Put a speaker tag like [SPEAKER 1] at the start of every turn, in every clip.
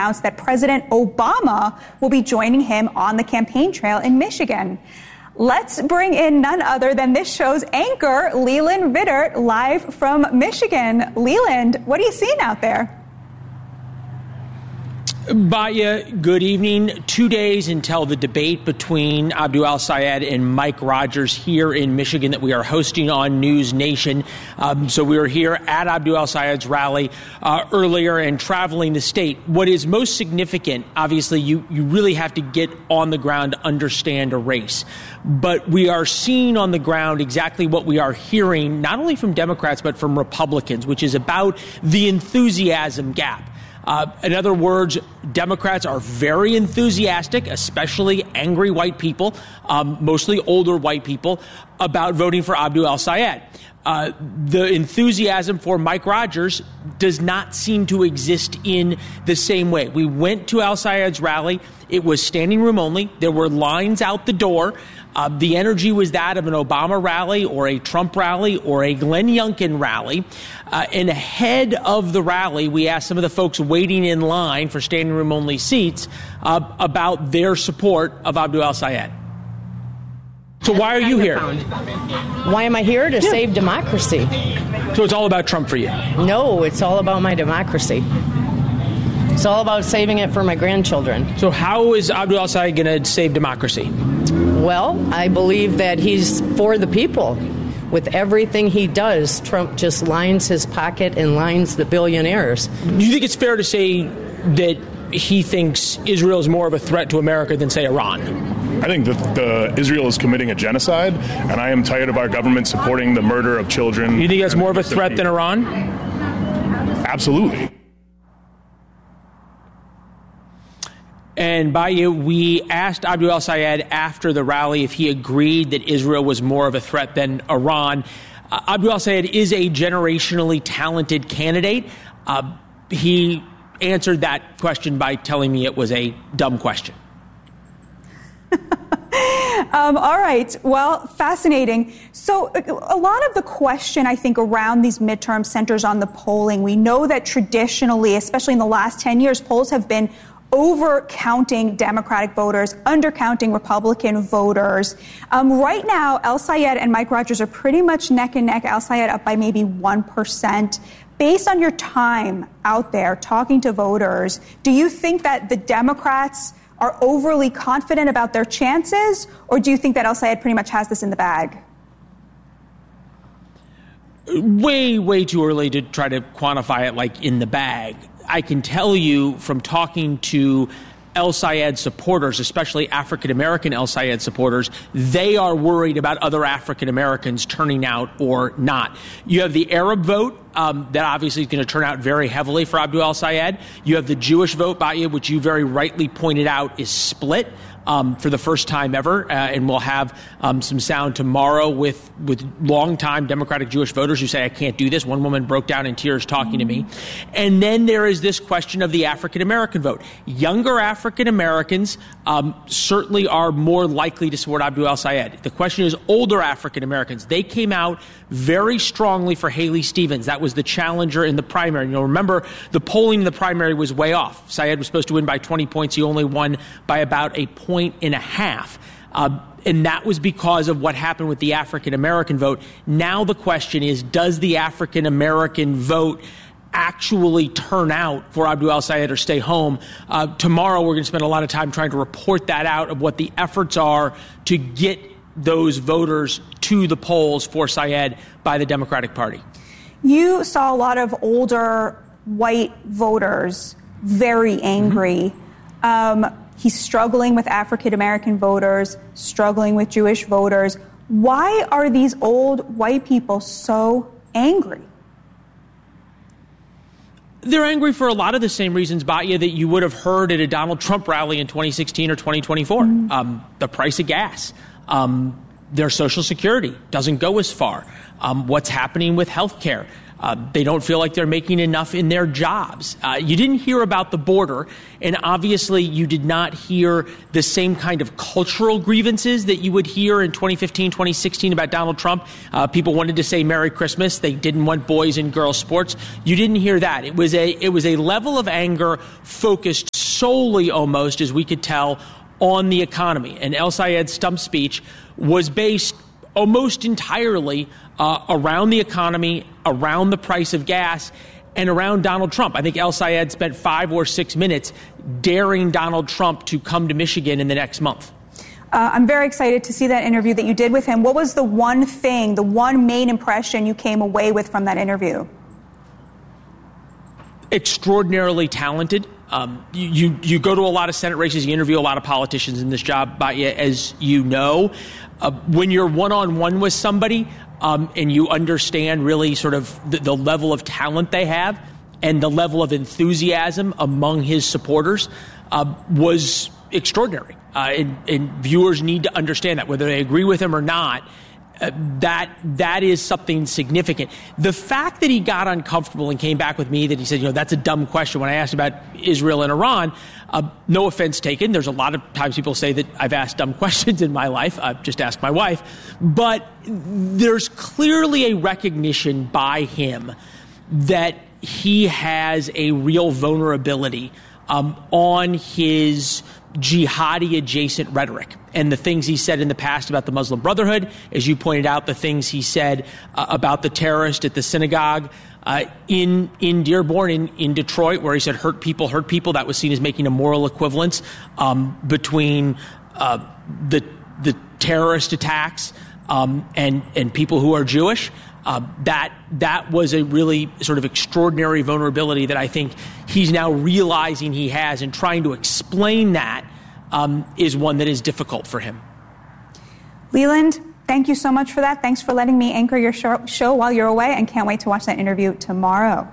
[SPEAKER 1] announced that President Obama will be joining him on the campaign trail in Michigan. Let's bring in none other than this show's anchor, Leland Vittert, live from Michigan. Leland, what are you seeing out there?
[SPEAKER 2] Batya, good evening. 2 days until the debate between Abdul El-Sayed and Mike Rogers here in Michigan that we are hosting on News Nation. So we were here at Abdul El-Sayed's rally earlier and traveling the state. What is most significant, obviously, you really have to get on the ground to understand a race. But we are seeing on the ground exactly what we are hearing, not only from Democrats, but from Republicans, which is about the enthusiasm gap. In other words, Democrats are very enthusiastic, especially angry white people, mostly older white people, about voting for Abdul El-Sayed. The enthusiasm for Mike Rogers does not seem to exist in the same way. We went to El-Sayed's rally. It was standing room only. There were lines out the door. The energy was that of an Obama rally or a Trump rally or a Glenn Youngkin rally. And ahead of the rally, we asked some of the folks waiting in line for standing room only seats about their support of Abdul El-Sayed. So why are you here?
[SPEAKER 3] Why am I here? To save democracy.
[SPEAKER 2] So it's all about Trump for you?
[SPEAKER 3] No, it's all about my democracy. It's all about saving it for my grandchildren.
[SPEAKER 2] So how is Abdul El-Sayed going to save democracy?
[SPEAKER 3] Well, I believe that he's for the people. With everything he does, Trump just lines his pocket and lines the billionaires.
[SPEAKER 2] Do you think it's fair to say that he thinks Israel is more of a threat to America than, say, Iran?
[SPEAKER 4] I think that Israel is committing a genocide, and I am tired of our government supporting the murder of children.
[SPEAKER 2] You think that's more of a threat than Iran?
[SPEAKER 4] Absolutely.
[SPEAKER 2] And Batya, we asked Abdul El-Sayed after the rally if he agreed that Israel was more of a threat than Iran. Abdul El-Sayed is a generationally talented candidate. He answered that question by telling me it was a dumb question.
[SPEAKER 1] All right. Well, fascinating. So a lot of the question, I think, around these midterms centers on the polling. We know that traditionally, especially in the last 10 years, polls have been over-counting Democratic voters, undercounting Republican voters. Right now, El-Sayed and Mike Rogers are pretty much neck and neck. El-Sayed up by maybe 1%. Based on your time out there talking to voters, do you think that the Democrats are overly confident about their chances, or do you think that El-Sayed pretty much has this in the bag?
[SPEAKER 2] Way too early to try to quantify it like in the bag. I can tell you from talking to El-Sayed supporters, especially African-American El-Sayed supporters, they are worried about other African-Americans turning out or not. You have the Arab vote that obviously is going to turn out very heavily for Abdul El-Sayed. You have the Jewish vote, Batya, which you very rightly pointed out is split for the first time ever. And we'll have some sound tomorrow with longtime Democratic Jewish voters who say, I can't do this. One woman broke down in tears talking to me. And then there is this question of the African-American vote. Younger African-Americans certainly are more likely to support Abdul El-Sayed. The question is older African-Americans. They came out very strongly for Haley Stevens. That was the challenger in the primary. You'll remember the polling in the primary was way off. Sayed was supposed to win by 20 points. He only won by about a point and a half. And that was because of what happened with the African-American vote. Now the question is, does the African-American vote actually turn out for Abdul El-Sayed or stay home? Tomorrow we're going to spend a lot of time trying to report that out of what the efforts are to get those voters to the polls for Sayed by the Democratic Party. You saw a lot of older white voters very angry. He's struggling with African-American voters, struggling with Jewish voters. Why are these old white people so angry? They're angry for a lot of the same reasons, Batya, that you would have heard at a Donald Trump rally in 2016 or 2024. The price of gas, their Social Security doesn't go as far. What's happening with health care? They don't feel like they're making enough in their jobs. You didn't hear about the border, and obviously you did not hear the same kind of cultural grievances that you would hear in 2015, 2016 about Donald Trump. People wanted to say Merry Christmas. They didn't want boys and girls sports. You didn't hear that. It was a level of anger focused solely, almost, as we could tell, on the economy. And El Sayed's stump speech was based almost entirely around the economy, around the price of gas, and around Donald Trump. I think El Sayed spent 5 or 6 minutes daring Donald Trump to come to Michigan in the next month.
[SPEAKER 1] I'm very excited to see that interview that you did with him. What was the one thing, the one main impression you came away with from that interview? Extraordinarily
[SPEAKER 2] talented. You go to a lot of Senate races, you interview a lot of politicians in this job, Batya, as you know. When you're one-on-one with somebody and you understand really sort of the level of talent they have and the level of enthusiasm among his supporters was extraordinary. And viewers need to understand that, whether they agree with him or not. That is something significant. The fact that he got uncomfortable and came back with me, that he said, that's a dumb question when I asked about Israel and Iran, no offense taken. There's a lot of times people say that I've asked dumb questions in my life. I've just asked my wife. But there's clearly a recognition by him that he has a real vulnerability on his jihadi adjacent rhetoric and the things he said in the past about the Muslim Brotherhood, as you pointed out, the things he said about the terrorist at the synagogue in Dearborn, in Detroit, where he said hurt people. That was seen as making a moral equivalence between the terrorist attacks and people who are Jewish. That was a really sort of extraordinary vulnerability that I think he's now realizing he has, and trying to explain that is one that is difficult for him.
[SPEAKER 1] Leland, thank you so much for that. Thanks for letting me anchor your show while you're away, and can't wait to watch that interview tomorrow.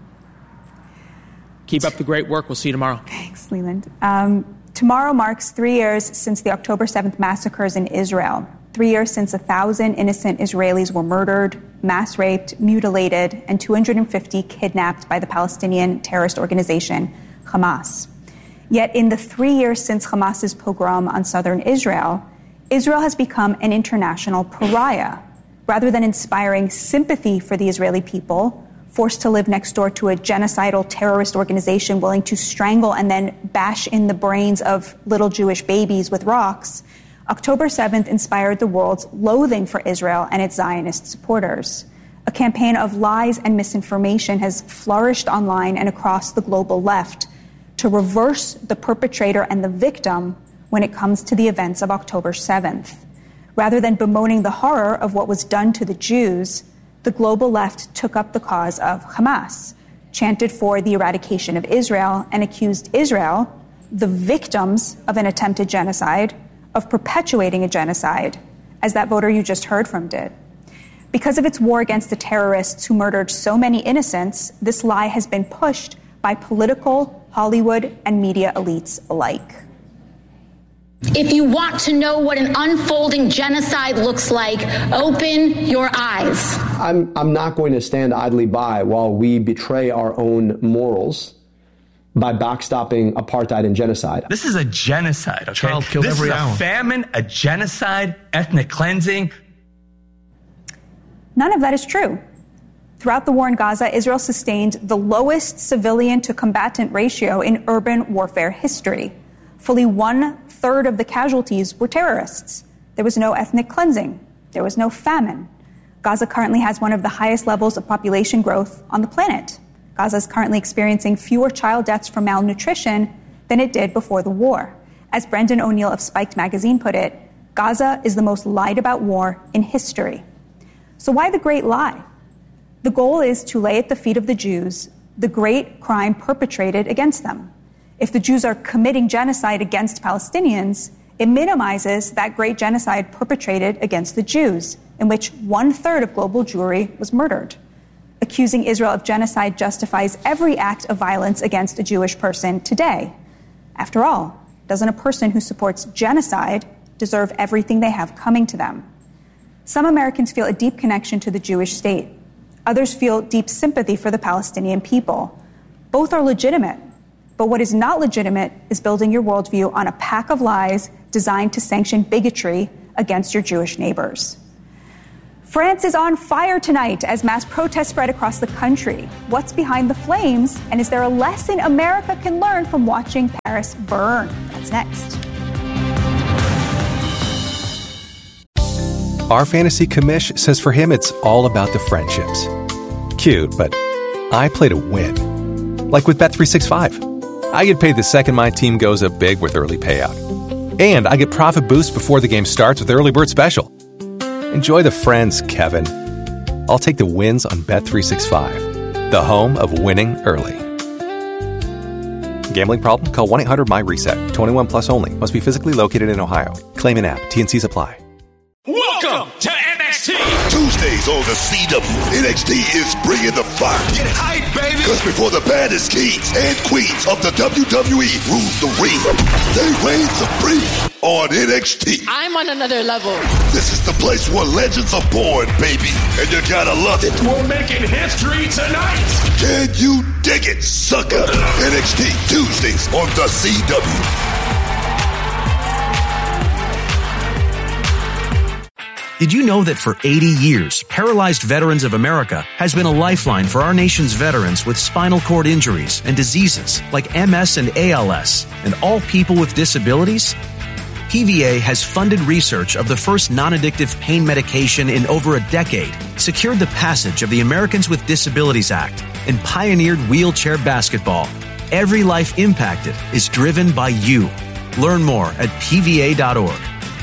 [SPEAKER 2] Keep up the great work. We'll see you tomorrow.
[SPEAKER 1] Thanks, Leland. Tomorrow marks 3 years since the October 7th massacres in Israel. 3 years since 1,000 innocent Israelis were murdered, mass raped, mutilated, and 250 kidnapped by the Palestinian terrorist organization Hamas. Yet in the 3 years since Hamas's pogrom on southern Israel, Israel has become an international pariah. Rather than inspiring sympathy for the Israeli people, forced to live next door to a genocidal terrorist organization willing to strangle and then bash in the brains of little Jewish babies with rocks, October 7th inspired the world's loathing for Israel and its Zionist supporters. A campaign of lies and misinformation has flourished online and across the global left to reverse the perpetrator and the victim when it comes to the events of October 7th. Rather than bemoaning the horror of what was done to the Jews, the global left took up the cause of Hamas, chanted for the eradication of Israel, and accused Israel, the victims of an attempted genocide, of perpetuating a genocide, as that voter you just heard from did. Because of its war against the terrorists who murdered so many innocents, this lie has been pushed by political, Hollywood, and media elites alike.
[SPEAKER 5] If you want to know what an unfolding genocide looks like, open your eyes.
[SPEAKER 6] I'm not going to stand idly by while we betray our own morals by backstopping apartheid and genocide.
[SPEAKER 7] This is a genocide, okay?
[SPEAKER 8] Child killed every hour.
[SPEAKER 7] This is a famine, a genocide, ethnic cleansing.
[SPEAKER 1] None of that is true. Throughout the war in Gaza, Israel sustained the lowest civilian to combatant ratio in urban warfare history. Fully 1/3 of the casualties were terrorists. There was no ethnic cleansing. There was no famine. Gaza currently has one of the highest levels of population growth on the planet. Gaza is currently experiencing fewer child deaths from malnutrition than it did before the war. As Brendan O'Neill of Spiked magazine put it, Gaza is the most lied about war in history. So why the great lie? The goal is to lay at the feet of the Jews the great crime perpetrated against them. If the Jews are committing genocide against Palestinians, it minimizes that great genocide perpetrated against the Jews, in which 1/3 of global Jewry was murdered. Accusing Israel of genocide justifies every act of violence against a Jewish person today. After all, doesn't a person who supports genocide deserve everything they have coming to them? Some Americans feel a deep connection to the Jewish state. Others feel deep sympathy for the Palestinian people. Both are legitimate. But what is not legitimate is building your worldview on a pack of lies designed to sanction bigotry against your Jewish neighbors. France is on fire tonight as mass protests spread across the country. What's behind the flames? And is there a lesson America can learn from watching Paris burn? That's next.
[SPEAKER 8] Our fantasy commish says for him it's all about the friendships. Cute, but I play to win. Like with Bet365. I get paid the second my team goes up big with early payout. And I get profit boost before the game starts with Early Bird Special. Enjoy the friends, Kevin. I'll take the wins on Bet365, the home of winning early. Gambling problem? Call 1-800-MY-RESET. 21 plus only. Must be physically located in Ohio. Claim in app. T&Cs apply.
[SPEAKER 9] Welcome to NXT.
[SPEAKER 10] Tuesdays on the CW. NXT is bringing the fire.
[SPEAKER 9] Get hype, baby.
[SPEAKER 10] Because before the baddest kings and queens of the WWE rule the ring, they reign supreme on NXT.
[SPEAKER 11] I'm on another level.
[SPEAKER 10] This is the place where legends are born, baby. And you gotta love it.
[SPEAKER 9] We're making history tonight.
[SPEAKER 10] Can you dig it, sucker? NXT Tuesdays on the CW.
[SPEAKER 12] Did you know that for 80 years, Paralyzed Veterans of America has been a lifeline for our nation's veterans with spinal cord injuries and diseases like MS and ALS, and all people with disabilities? PVA has funded research of the first non-addictive pain medication in over a decade, secured the passage of the Americans with Disabilities Act, and pioneered wheelchair basketball. Every life impacted is driven by you. Learn more at pva.org.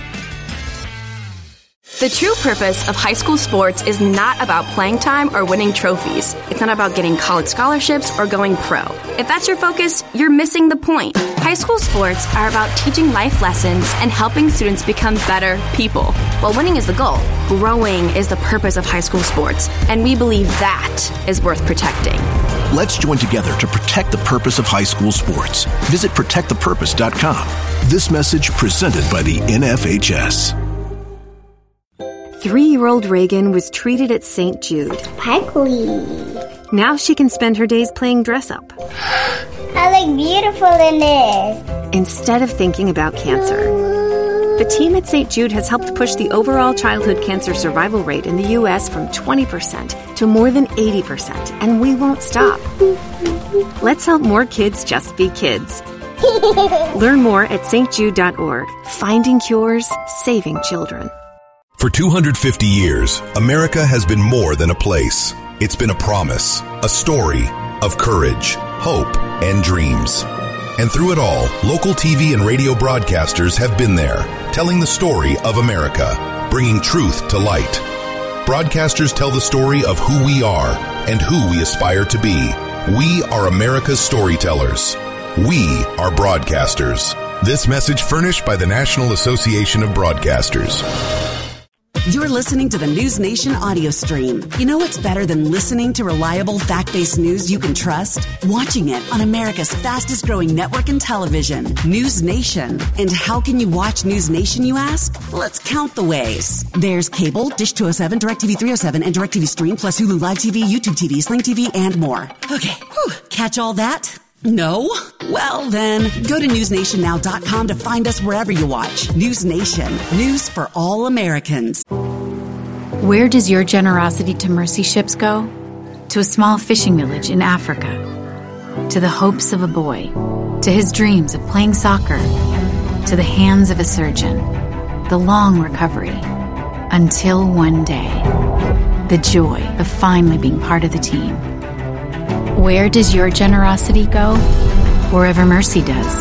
[SPEAKER 13] The true purpose of high school sports is not about playing time or winning trophies. It's not about getting college scholarships or going pro. If that's your focus, you're missing the point. High school sports are about teaching life lessons and helping students become better people. While winning is the goal, growing is the purpose of high school sports, and we believe that is worth protecting.
[SPEAKER 14] Let's join together to protect the purpose of high school sports. Visit protectthepurpose.com. This message presented by the NFHS.
[SPEAKER 15] 3-year-old Reagan was treated at St. Jude.
[SPEAKER 16] Sparkly.
[SPEAKER 15] Now she can spend her days playing dress-up.
[SPEAKER 16] I look beautiful in this.
[SPEAKER 15] Instead of thinking about cancer. The team at St. Jude has helped push the overall childhood cancer survival rate in the U.S. from 20% to more than 80%, and we won't stop. Let's help more kids just be kids. Learn more at stjude.org. Finding cures, saving children.
[SPEAKER 17] For 250 years, America has been more than a place. It's been a promise, a story of courage, hope, and dreams. And through it all, local TV and radio broadcasters have been there, telling the story of America, bringing truth to light. Broadcasters tell the story of who we are and who we aspire to be. We are America's storytellers. We are broadcasters. This message furnished by the National Association of Broadcasters.
[SPEAKER 18] You're listening to the News Nation audio stream. You know what's better than listening to reliable, fact-based news you can trust? Watching it on America's fastest-growing network in television, News Nation. And how can you watch News Nation, you ask? Let's count the ways. There's cable, Dish 207, DirecTV 307, and DirecTV Stream, plus Hulu Live TV, YouTube TV, Sling TV, and more. Okay, catch all that? No? Well then, go to newsnationnow.com to find us wherever you watch. News Nation. News for all Americans.
[SPEAKER 19] Where does your generosity to mercy ships go? To a small fishing village in Africa. To the hopes of a boy. To his dreams of playing soccer. To the hands of a surgeon. The long recovery. Until one day. The joy of finally being part of the team. Where does your generosity go? Wherever mercy does.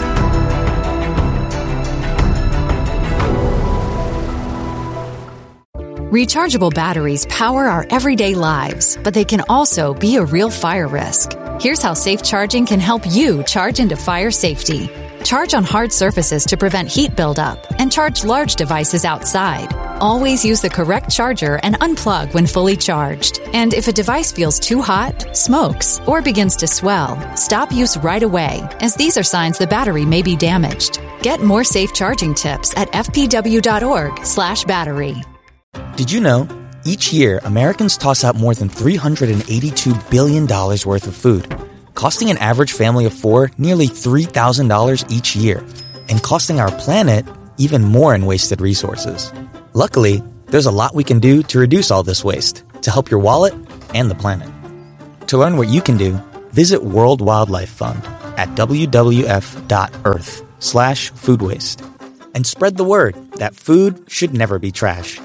[SPEAKER 20] Rechargeable batteries power our everyday lives, but they can also be a real fire risk. Here's how safe charging can help you charge into fire safety. Charge on hard surfaces to prevent heat buildup, and charge large devices outside. Always use the correct charger and unplug when fully charged. And if a device feels too hot, smokes, or begins to swell, stop use right away, as these are signs the battery may be damaged. Get more safe charging tips at fpw.org/battery.
[SPEAKER 21] Did you know
[SPEAKER 11] Each year, Americans toss out more than $382 billion worth of food, costing an average family of 4 nearly $3,000 each year, and costing our planet even more in wasted resources. Luckily, there's a lot we can do to reduce all this waste, to help your wallet and the planet. To learn what you can do, visit World Wildlife Fund at wwf.earth/food waste. And spread the word that food should never be trash.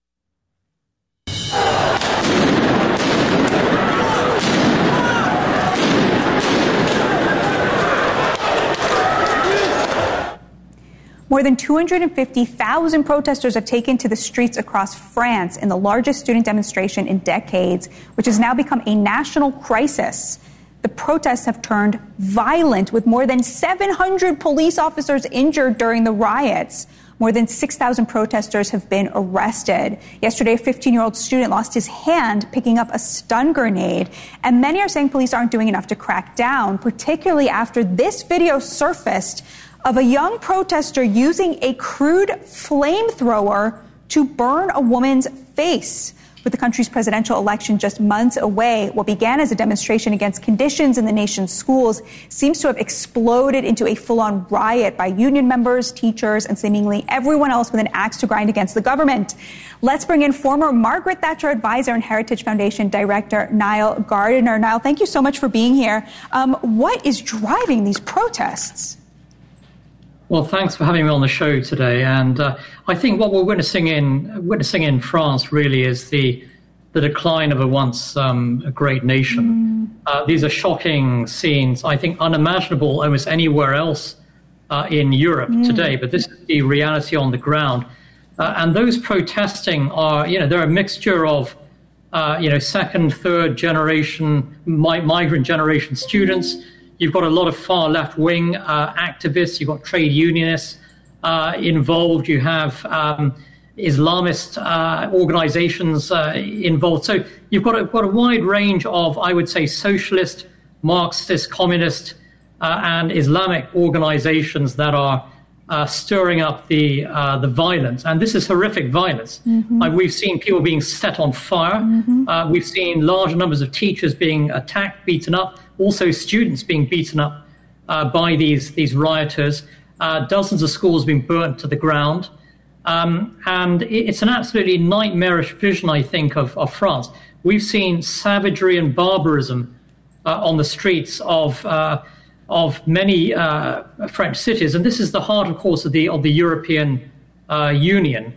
[SPEAKER 1] More than 250,000 protesters have taken to the streets across France in the largest student demonstration in decades, which has now become a national crisis. The protests have turned violent, with more than 700 police officers injured during the riots. More than 6,000 protesters have been arrested. Yesterday, a 15-year-old student lost his hand picking up a stun grenade. And many are saying police aren't doing enough to crack down, particularly after this video surfaced of a young protester using a crude flamethrower to burn a woman's face. With the country's presidential election just months away, what began as a demonstration against conditions in the nation's schools seems to have exploded into a full-on riot by union members, teachers, and seemingly everyone else with an axe to grind against the government. Let's bring in former Margaret Thatcher advisor and Heritage Foundation director Niall Gardiner. Niall, thank you so much for being here. What is driving these protests?
[SPEAKER 2] Well, thanks for having me on the show today. And I think what we're witnessing in France really is the decline of a once a great nation. These are shocking scenes, I think unimaginable almost anywhere else in Europe today. But this is the reality on the ground. And those protesting are, they're a mixture of, second, third generation, migrant generation students. You've got a lot of far left-wing activists. You've got trade unionists involved. You have Islamist organizations involved. So you've got a wide range of, I would say, socialist, Marxist, communist, and Islamic organizations that are stirring up the violence. And this is horrific violence. We've seen people being set on fire. We've seen large numbers of teachers being attacked, beaten up. Also students being beaten up by these rioters. Dozens of schools being burnt to the ground. And it's an absolutely nightmarish vision, I think, of France. We've seen savagery and barbarism on the streets of many French cities. And this is the heart, of course, of the European Union.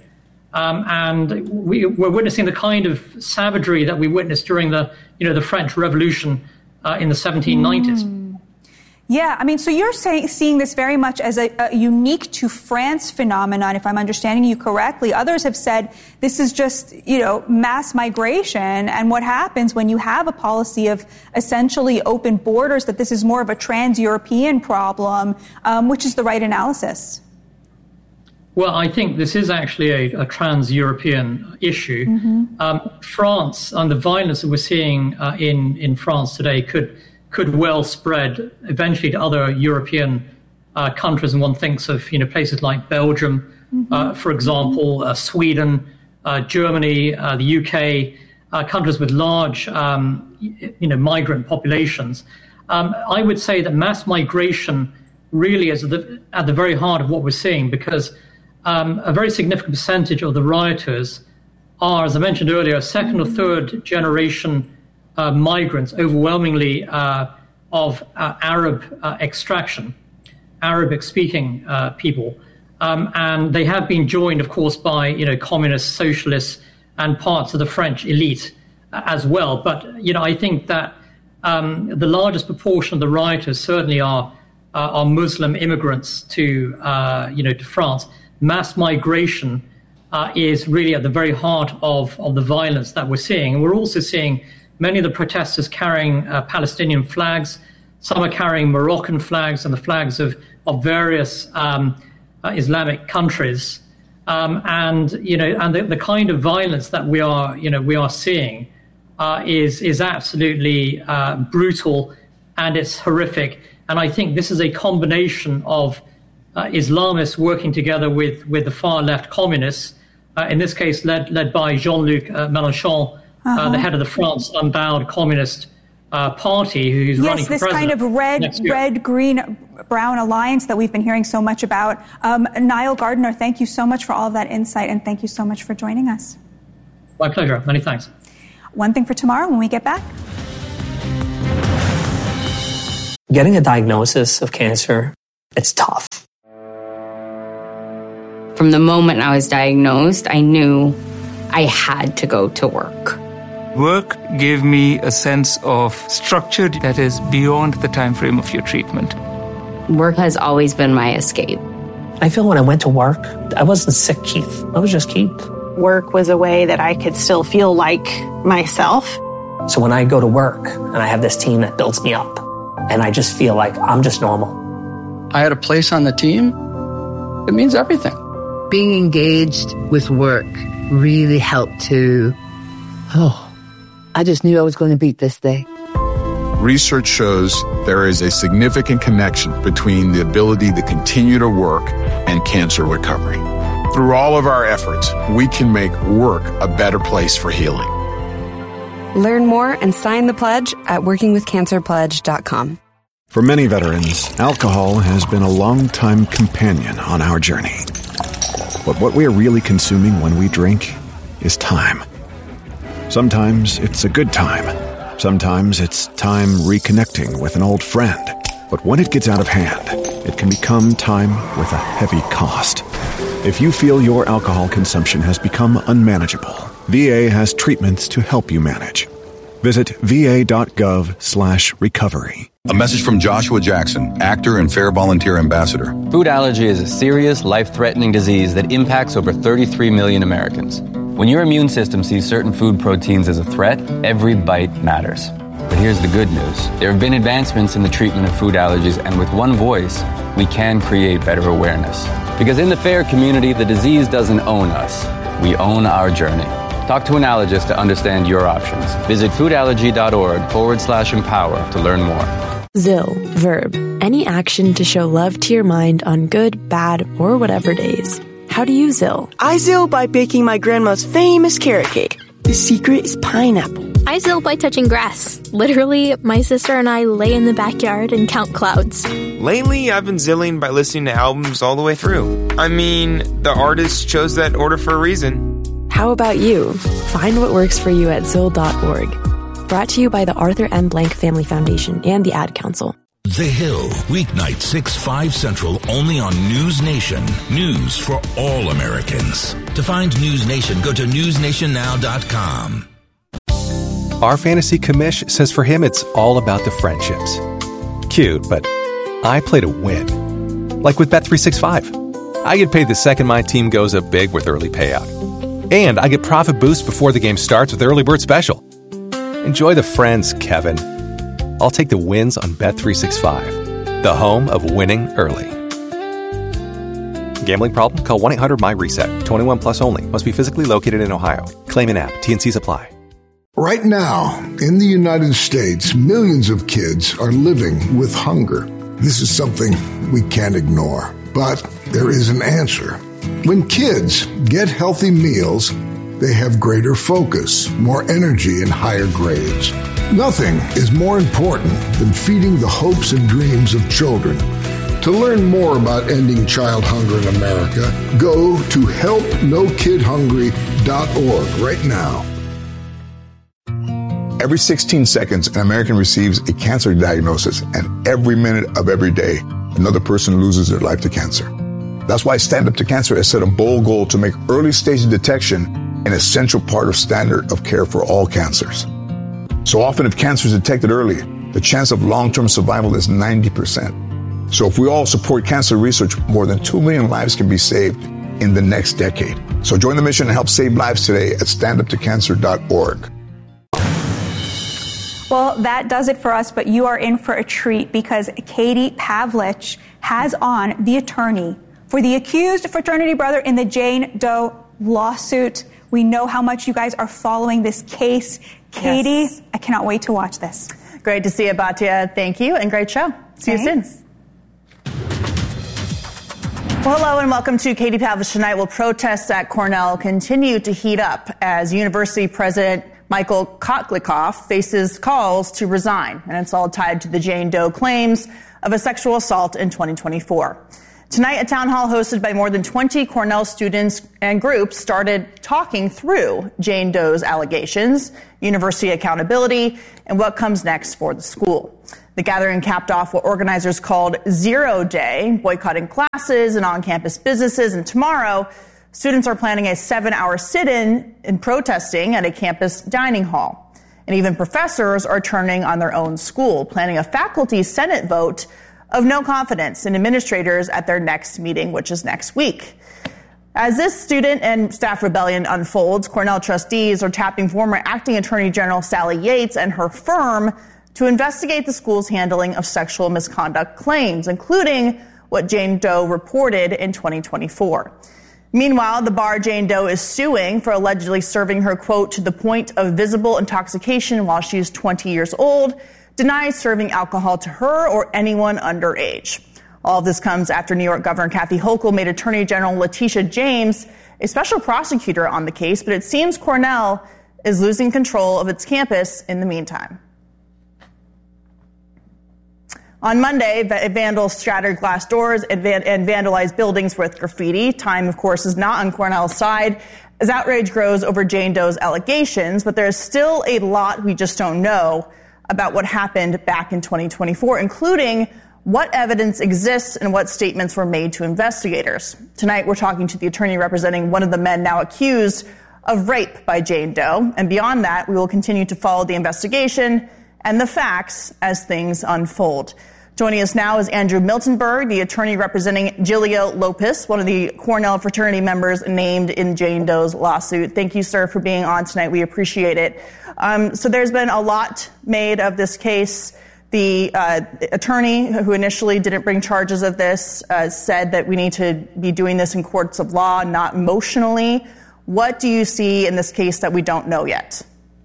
[SPEAKER 2] And we're witnessing the kind of savagery that we witnessed during the French Revolution in the 1790s.
[SPEAKER 1] Yeah, I mean, so you're seeing this very much as a unique to France phenomenon, if I'm understanding you correctly. Others have said this is just, mass migration, and what happens when you have a policy of essentially open borders, that this is more of a trans-European problem, which is the right analysis.
[SPEAKER 2] Well, I think this is actually a trans-European issue. France, and the violence that we're seeing in France today could well spread eventually to other European countries. And one thinks of places like Belgium, for example, Sweden, Germany, the UK, countries with large migrant populations. I would say that mass migration really is at the very heart of what we're seeing, because a very significant percentage of the rioters are, as I mentioned earlier, second or third generation migrants, overwhelmingly of Arab extraction, Arabic-speaking people. And they have been joined, of course, by communists, socialists, and parts of the French elite as well. But I think that the largest proportion of the rioters certainly are Muslim immigrants to France. Mass migration is really at the very heart of the violence that we're seeing. And we're also seeing many of the protesters carrying Palestinian flags. Some are carrying Moroccan flags and the flags of various Islamic countries. And the kind of violence that we are seeing is absolutely brutal, and it's horrific. And I think this is a combination of Islamists working together with the far left communists
[SPEAKER 21] in this case led by Jean-Luc Mélenchon, the head of the France Unbowed Communist Party, who's running for president.
[SPEAKER 1] Yes, this kind of red, green, brown alliance that we've been hearing so much about. Niall Gardiner, thank you so much for all of that insight, and thank you so much for joining us.
[SPEAKER 21] My pleasure. Many thanks.
[SPEAKER 1] One thing for tomorrow when we get back.
[SPEAKER 22] Getting a diagnosis of cancer, it's tough.
[SPEAKER 23] From the moment I was diagnosed, I knew I had to go to work.
[SPEAKER 24] Work gave me a sense of structure that is beyond the time frame of your treatment.
[SPEAKER 23] Work has always been my escape.
[SPEAKER 22] I feel when I went to work, I wasn't sick Keith. I was just Keith.
[SPEAKER 25] Work was a way that I could still feel like myself.
[SPEAKER 22] So when I go to work and I have this team that builds me up, and I just feel like I'm just normal.
[SPEAKER 26] I had a place on the team. It means everything.
[SPEAKER 27] Being engaged with work really helped to, I just knew I was going to beat this day.
[SPEAKER 28] Research shows there is a significant connection between the ability to continue to work and cancer recovery. Through all of our efforts, we can make work a better place for healing.
[SPEAKER 29] Learn more and sign the pledge at workingwithcancerpledge.com.
[SPEAKER 30] For many veterans, alcohol has been a long-time companion on our journey. But what we are really consuming when we drink is time. Sometimes it's a good time. Sometimes it's time reconnecting with an old friend. But when it gets out of hand, it can become time with a heavy cost. If you feel your alcohol consumption has become unmanageable, VA has treatments to help you manage. Visit va.gov/recovery.
[SPEAKER 31] A message from Joshua Jackson, actor and Fair Volunteer Ambassador.
[SPEAKER 32] Food allergy is a serious, life-threatening disease that impacts over 33 million Americans. When your immune system sees certain food proteins as a threat, every bite matters. But here's the good news. There have been advancements in the treatment of food allergies, and with one voice, we can create better awareness. Because in the FAIR community, the disease doesn't own us. We own our journey. Talk to an allergist to understand your options. Visit foodallergy.org/empower to learn more.
[SPEAKER 33] ZIL, verb, any action to show love to your mind on good, bad, or whatever days. How do you ZIL?
[SPEAKER 34] I ZIL by baking my grandma's famous carrot cake. The secret is pineapple.
[SPEAKER 35] I ZIL by touching grass. Literally, my sister and I lay in the backyard and count clouds.
[SPEAKER 36] Lately, I've been zilling by listening to albums all the way through. I mean, the artist chose that order for a reason.
[SPEAKER 33] How about you? Find what works for you at ZIL.org. Brought to you by the Arthur M. Blank Family Foundation and the Ad Council.
[SPEAKER 17] The Hill, weeknight 6/5 Central, only on News Nation. News for all Americans. To find News Nation, go to newsnationnow.com.
[SPEAKER 8] Our fantasy commish says for him it's all about the friendships. Cute, but I play to win. Like with Bet365. I get paid the second my team goes up big with early payout. And I get profit boosts before the game starts with Early Bird Special. Enjoy the friends, Kevin. I'll take the wins on Bet365, the home of winning early. Gambling problem? Call 1-800-MY-RESET. 21 plus only. Must be physically located in Ohio. Claim in app. T&Cs apply.
[SPEAKER 10] Right now, in the United States, millions of kids are living with hunger. This is something we can't ignore. But there is an answer. When kids get healthy meals, they have greater focus, more energy, and higher grades. Nothing is more important than feeding the hopes and dreams of children. To learn more about ending child hunger in America, go to helpnokidhungry.org right now.
[SPEAKER 37] Every 16 seconds, an American receives a cancer diagnosis, and every minute of every day, another person loses their life to cancer. That's why Stand Up to Cancer has set a bold goal to make early stage detection an essential part of standard of care for all cancers. So often, if cancer is detected early, the chance of long-term survival is 90%. So if we all support cancer research, more than 2 million lives can be saved in the next decade. So join the mission and help save lives today at standuptocancer.org.
[SPEAKER 1] Well, that does it for us, but you are in for a treat because Katie Pavlich has on the attorney for the accused fraternity brother in the Jane Doe lawsuit. We know how much you guys are following this case. Katie, yes. I cannot wait to watch this.
[SPEAKER 38] Great to see you, Batya. Thank you, and great show. See you soon.
[SPEAKER 2] Well, hello and welcome to Katie Pavlich Tonight. Well, protests at Cornell continue to heat up as University President Michael Kotlikoff faces calls to resign. And it's all tied to the Jane Doe claims of a sexual assault in 2024. Tonight, a town hall hosted by more than 20 Cornell students and groups started talking through Jane Doe's allegations, university accountability, and what comes next for the school. The gathering capped off what organizers called Zero Day, boycotting classes and on-campus businesses. And tomorrow, students are planning a 7-hour sit-in and protesting at a campus dining hall. And even professors are turning on their own school, planning a faculty senate vote of no confidence in administrators at their next meeting, which is next week. As this student and staff rebellion unfolds, Cornell trustees are tapping former Acting Attorney General Sally Yates and her firm to investigate the school's handling of sexual misconduct claims, including what Jane Doe reported in 2024. Meanwhile, the bar Jane Doe is suing for allegedly serving her, quote, to the point of visible intoxication while she is 20 years old, denies serving alcohol to her or anyone underage. All of this comes after New York Governor Kathy Hochul made Attorney General Letitia James a special prosecutor on the case, but it seems Cornell is losing control of its campus in the meantime. On Monday, vandals shattered glass doors and vandalized buildings with graffiti. Time, of course, is not on Cornell's side as outrage grows over Jane Doe's allegations, but there's still a lot we just don't know about what happened back in 2024, including what evidence exists and what statements were made to investigators. Tonight, we're talking to the attorney representing one of the men now accused of rape by Jane Doe. And beyond that, we will continue to follow the investigation and the facts as things unfold. Joining us now is Andrew Miltenberg, the attorney representing Giulio Lopez, one of the Cornell fraternity members named in Jane Doe's lawsuit. Thank you, sir, for being on tonight. We appreciate it. So there's been a lot made of this case. The attorney who initially didn't bring charges of this said that we need to be doing this in courts of law, not emotionally. What do you see in this case that we don't know yet?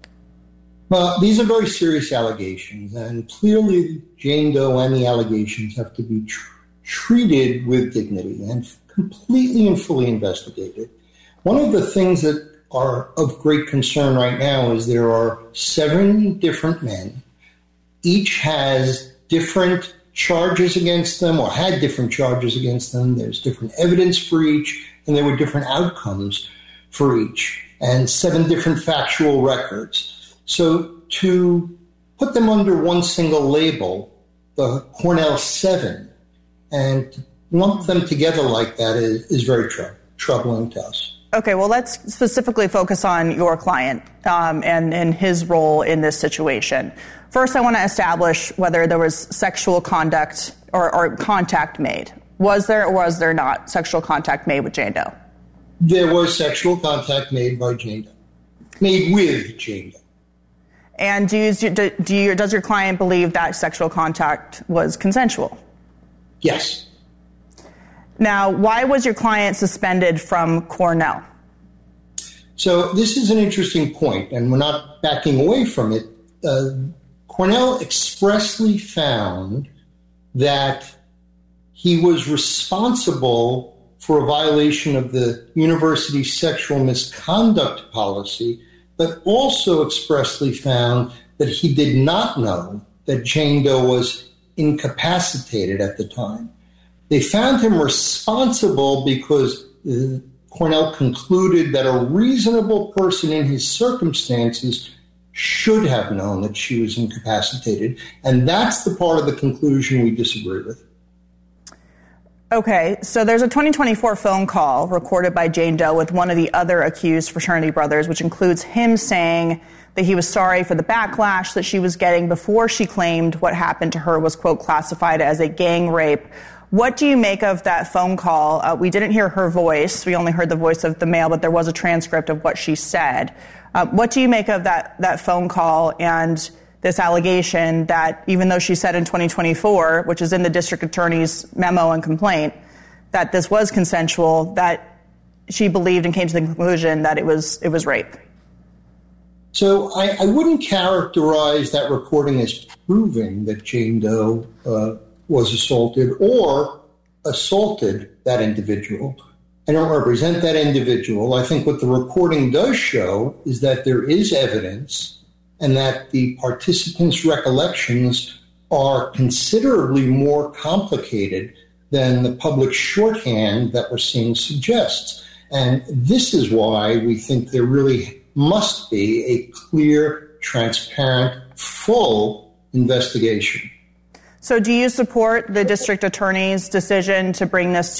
[SPEAKER 3] Well, these are very serious allegations, and clearly Jane Doe and the allegations have to be treated with dignity and completely and fully investigated. One of the things that are of great concern right now is there are 7 different men. Each has different charges against them or had different charges against them. There's different evidence for each, and there were different outcomes for each, and 7 different factual records. So to put them under one single label, the Cornell 7, and lump them together like that is very troubling to us.
[SPEAKER 2] Okay, well, let's specifically focus on your client and his role in this situation. First, I want to establish whether there was sexual conduct or contact made. Was there or was there not sexual contact made with Jane Doe?
[SPEAKER 3] There was sexual contact made by Jane Doe, made with Jane Doe.
[SPEAKER 2] And does your client believe that sexual contact was consensual?
[SPEAKER 3] Yes.
[SPEAKER 2] Now, why was your client suspended from Cornell?
[SPEAKER 3] So this is an interesting point, and we're not backing away from it. Cornell expressly found that he was responsible for a violation of the university's sexual misconduct policy, but also expressly found that he did not know that Jane Doe was incapacitated at the time. They found him responsible because Cornell concluded that a reasonable person in his circumstances should have known that she was incapacitated, and that's the part of the conclusion we disagree with.
[SPEAKER 2] Okay, so there's a 2024 phone call recorded by Jane Doe with one of the other accused fraternity brothers, which includes him saying that he was sorry for the backlash that she was getting before she claimed what happened to her was, quote, classified as a gang rape. What do you make of that phone call? We didn't hear her voice. We only heard the voice of the male, but there was a transcript of what she said. What do you make of that phone call and this allegation that even though she said in 2024, which is in the district attorney's memo and complaint, that this was consensual, that she believed and came to the conclusion that it was rape?
[SPEAKER 3] So I wouldn't characterize that recording as proving that Jane Doe was assaulted or assaulted that individual. I don't represent that individual. I think what the recording does show is that there is evidence and that the participants' recollections are considerably more complicated than the public shorthand that we're seeing suggests. And this is why we think there really must be a clear, transparent, full investigation.
[SPEAKER 2] So do you support the district attorney's decision to bring this